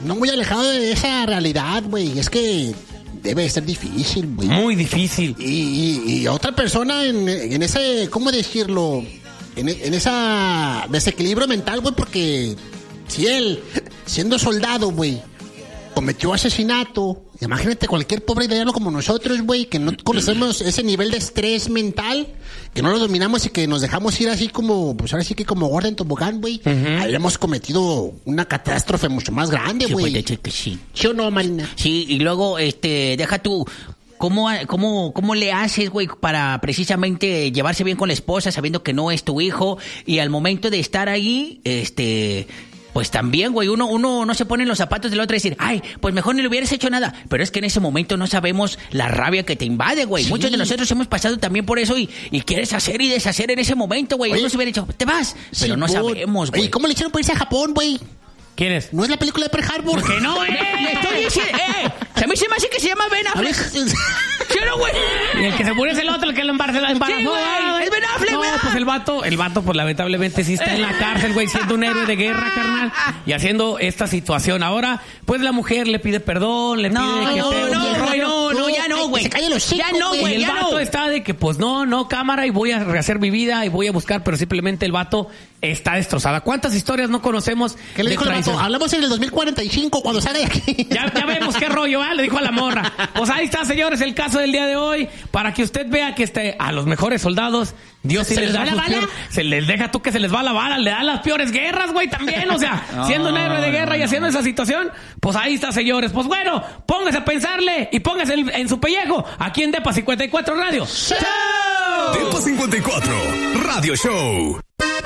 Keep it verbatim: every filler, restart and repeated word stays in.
no muy alejado de esa realidad, güey. Es que debe ser difícil, güey. Muy difícil. Y, y, y otra persona en, en ese, ¿cómo decirlo? En, en esa desequilibrio mental, güey, porque si él, siendo soldado, güey, cometió asesinato, imagínate cualquier pobre italiano como nosotros, güey, que no conocemos ese nivel de estrés mental, que no lo dominamos y que nos dejamos ir así como, pues ahora sí que como gorda en tobogán, güey. Uh-huh. Habíamos cometido una catástrofe mucho más grande, güey. Sí, pues, que sí. ¿Sí o no, Marina? Sí, y luego, este, deja tú... ¿Cómo, cómo, ¿Cómo le haces, güey, para precisamente llevarse bien con la esposa sabiendo que no es tu hijo? Y al momento de estar ahí, este... Pues también, güey, uno, uno no se pone en los zapatos del otro y decir, ay, pues mejor ni le hubieras hecho nada. Pero es que en ese momento no sabemos la rabia que te invade, güey. Sí. Muchos de nosotros hemos pasado también por eso y, y quieres hacer y deshacer en ese momento, güey. Uno se hubiera dicho, te vas. Pero sí, no sabemos, güey. ¿Y cómo le hicieron por irse a Japón, güey? ¿Quién es? ¿No es la película de Pearl Harbor? ¿Por qué no, eh? Le estoy diciendo, eh. A mí se me hace que se llama Ben Affleck. ¿Sí o no, güey? Y el que se murió es el otro, el que lo embarazó. Sí, güey. Es Ben Affleck, güey. No, pues el vato, el vato, pues lamentablemente sí está en la cárcel, güey, siendo un héroe de guerra, carnal. Y haciendo esta situación. Ahora, pues la mujer le pide perdón, le pide no, que no, pegue no, un rollo. no, no, ya no, güey. Se calle los chicos, ya no, güey. Y el ya vato no. está de que, pues no, no, cámara, y voy a rehacer mi vida y voy a buscar, pero simplemente el vato está destrozada. ¿Cuántas historias no conocemos? ¿Qué le dijo el vato? Hablamos en el dos mil cuarenta y cinco cuando sale de aquí. Ya, ya vemos qué rollo, ¿vale? Le dijo a la morra. Pues ahí está, señores, el caso del día de hoy. Para que usted vea que este, a los mejores soldados, Dios sí les da la bala. Se les deja tú que se les va la bala, le dan las peores guerras, güey, también. O sea, no, siendo un héroe de guerra y haciendo esa situación, pues ahí está, señores. Pues bueno, póngase a pensarle y póngase en, en su pellejo. Aquí en Depa cincuenta y cuatro Radio. ¡Chao! Depa cincuenta y cuatro Radio Show.